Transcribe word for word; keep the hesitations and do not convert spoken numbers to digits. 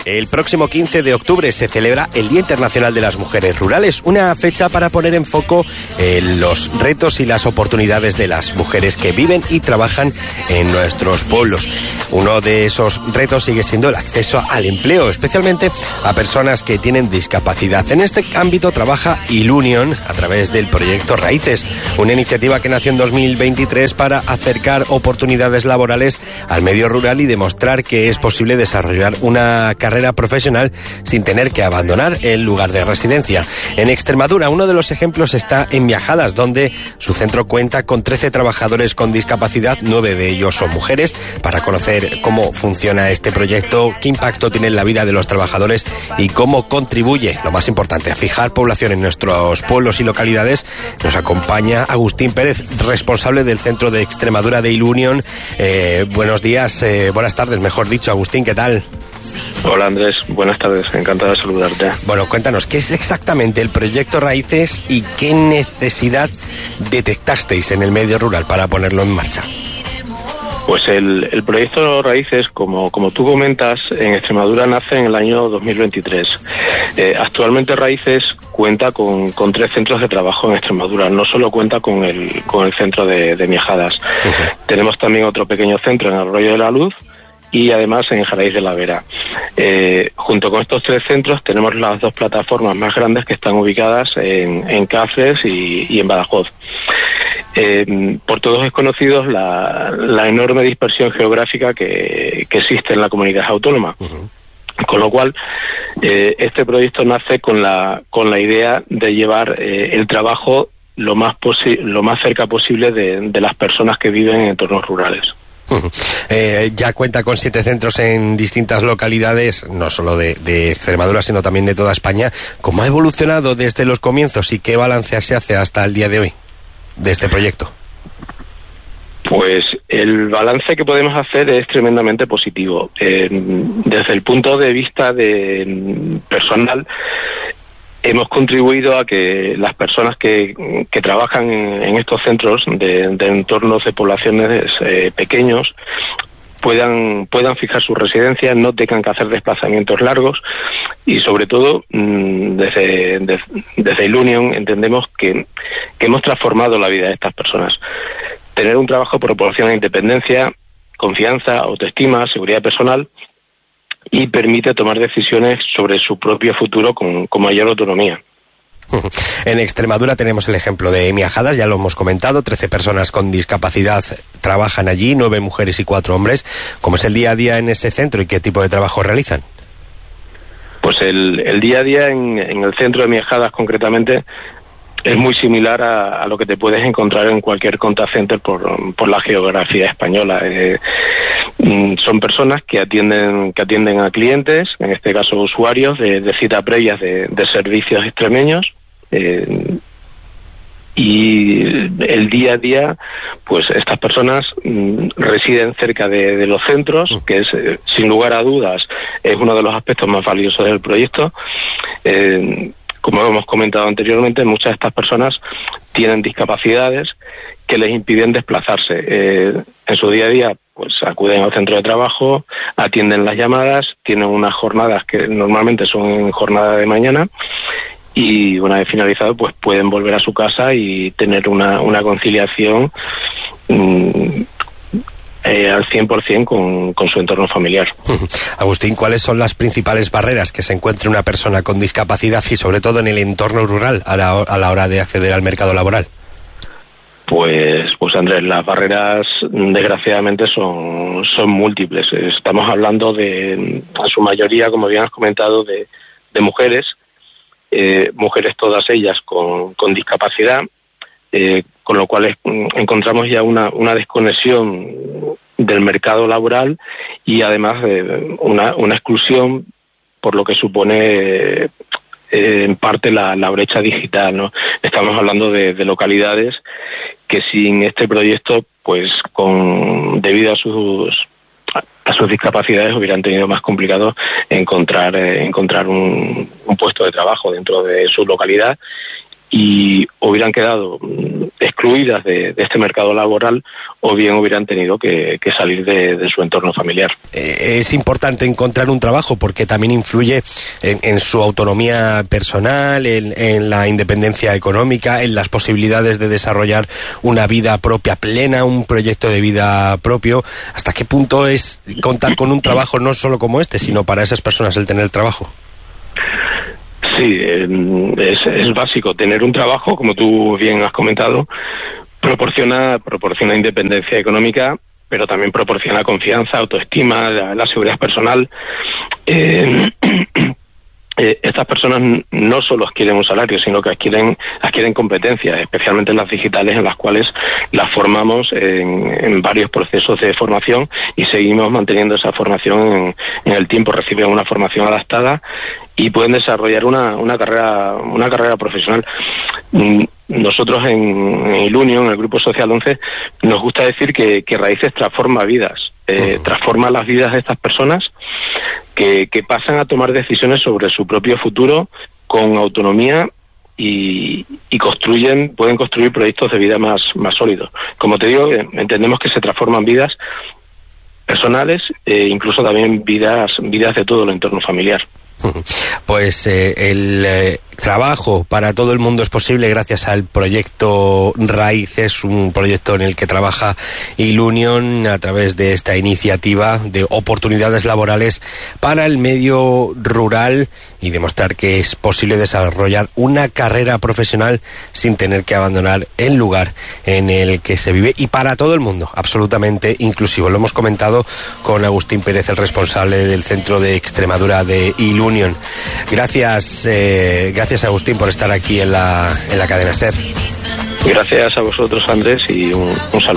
El próximo quince de octubre se celebra el Día Internacional de las Mujeres Rurales, una fecha para poner en foco eh, los retos y las oportunidades de las mujeres que viven y trabajan en nuestros pueblos. Uno de esos retos sigue siendo el acceso al empleo, especialmente a personas que tienen discapacidad. En este ámbito trabaja Ilunion a través del proyecto Raíces, una iniciativa que nació en dos mil veintitrés para acercar oportunidades laborales al medio rural y demostrar que es posible desarrollar una carrera profesional sin tener que abandonar el lugar de residencia. En Extremadura, uno de los ejemplos está en Miajadas, donde su centro cuenta con trece trabajadores con discapacidad, nueve de ellos son mujeres. Para conocer cómo funciona este proyecto, qué impacto tiene en la vida de los trabajadores y cómo contribuye, lo más importante, a fijar población en nuestros pueblos y localidades, nos acompaña Agustín Pérez, responsable del Centro de Extremadura de Ilunion. Eh, buenos días, eh, buenas tardes, mejor dicho. Agustín, ¿qué tal? Hola Andrés, buenas tardes, encantado de saludarte. Bueno, cuéntanos, ¿qué es exactamente el proyecto Raíces y qué necesidad detectasteis en el medio rural para ponerlo en marcha? Pues el, el proyecto Raíces, como, como tú comentas, en Extremadura nace en el año dos mil veintitrés. Eh, actualmente Raíces cuenta con, con tres centros de trabajo en Extremadura, no solo cuenta con el, con el centro de, de Miajadas. Uh-huh. Tenemos también otro pequeño centro en Arroyo de la Luz y además en Jaraíz de la Vera. Eh, junto con estos tres centros tenemos las dos plataformas más grandes que están ubicadas en, en Cáceres y, y en Badajoz. Eh, por todos es conocido la, la enorme dispersión geográfica que, que existe en la comunidad autónoma. Uh-huh. Con lo cual, eh, este proyecto nace con la con la idea de llevar eh, el trabajo lo más posi- lo más cerca posible de, de las personas que viven en entornos rurales. Uh-huh. Eh, ya cuenta con siete centros en distintas localidades, no solo de, de Extremadura, sino también de toda España. ¿Cómo ha evolucionado desde los comienzos y qué balance se hace hasta el día de hoy de este proyecto? Pues el balance que podemos hacer es tremendamente positivo. Eh, desde el punto de vista de personal, hemos contribuido a que las personas que, que trabajan en, en estos centros de, de entornos de poblaciones eh, pequeños puedan puedan fijar su residencia, no tengan que hacer desplazamientos largos y sobre todo desde, desde, desde Ilunion entendemos que, que hemos transformado la vida de estas personas. Tener un trabajo proporciona independencia, confianza, autoestima, seguridad personal y permite tomar decisiones sobre su propio futuro con, con mayor autonomía. En Extremadura tenemos el ejemplo de Miajadas, ya lo hemos comentado, trece personas con discapacidad trabajan allí, nueve mujeres y cuatro hombres. ¿Cómo es el día a día en ese centro y qué tipo de trabajo realizan? Pues el, el día a día en, en el centro de Miajadas concretamente es muy similar a, a lo que te puedes encontrar en cualquier contact center por, por la geografía española. Eh, son personas que atienden que atienden a clientes, en este caso usuarios de, de cita previas de, de servicios extremeños. Eh, y el día a día, pues estas personas mm, residen cerca de, de los centros, que es, eh, sin lugar a dudas, es uno de los aspectos más valiosos del proyecto. Eh, Como hemos comentado anteriormente, muchas de estas personas tienen discapacidades que les impiden desplazarse. Eh, en su día a día, pues acuden al centro de trabajo, atienden las llamadas, tienen unas jornadas que normalmente son en jornada de mañana y una vez finalizado, pues pueden volver a su casa y tener una, una conciliación mmm, Eh, al cien por ciento con, con su entorno familiar. Agustín, ¿cuáles son las principales barreras que se encuentre una persona con discapacidad y sobre todo en el entorno rural a la, a la hora de acceder al mercado laboral? Pues, pues Andrés, las barreras desgraciadamente son, son múltiples. Estamos hablando de, en su mayoría, como bien has comentado, de, de mujeres, eh, mujeres todas ellas con, con discapacidad, Eh, con lo cual es, encontramos ya una, una desconexión del mercado laboral y además de una, una exclusión por lo que supone eh, en parte la, la brecha digital, ¿no? Estamos hablando de, de localidades que sin este proyecto, pues con debido a sus a sus discapacidades hubieran tenido más complicado encontrar eh, encontrar un, un puesto de trabajo dentro de su localidad y hubieran quedado excluidas de, de este mercado laboral, o bien hubieran tenido que, que salir de, de su entorno familiar. Eh, es importante encontrar un trabajo porque también influye en, en su autonomía personal, en, en la independencia económica, en las posibilidades de desarrollar una vida propia plena, un proyecto de vida propio. ¿Hasta qué punto es contar con un trabajo no solo como este, sino para esas personas el tener trabajo? Sí, es, es básico. Tener un trabajo, como tú bien has comentado, proporciona, proporciona independencia económica, pero también proporciona confianza, autoestima, la, la seguridad personal. Eh, eh, estas personas no solo adquieren un salario, sino que adquieren, adquieren competencias, especialmente en las digitales, en las cuales las formamos en, en varios procesos de formación y seguimos manteniendo esa formación en, en el tiempo. Reciben una formación adaptada y pueden desarrollar una, una carrera una carrera profesional. Nosotros en, en Ilunion, en el Grupo Social once, nos gusta decir que, que Raíces transforma vidas, eh, uh-huh. transforma las vidas de estas personas que, que pasan a tomar decisiones sobre su propio futuro con autonomía y, y construyen, pueden construir proyectos de vida más, más sólidos. Como te digo, entendemos que se transforman vidas personales e incluso también vidas, vidas de todo el entorno familiar. Pues eh, el eh, trabajo para todo el mundo es posible gracias al proyecto Raíces, un proyecto en el que trabaja Ilunion a través de esta iniciativa de oportunidades laborales para el medio rural y demostrar que es posible desarrollar una carrera profesional sin tener que abandonar el lugar en el que se vive, y para todo el mundo, absolutamente inclusivo. Lo hemos comentado con Agustín Pérez, el responsable del Centro de Extremadura de Ilunion. Gracias, eh, gracias Agustín por estar aquí en la, en la cadena SER. Gracias a vosotros, Andrés, y un, un saludo.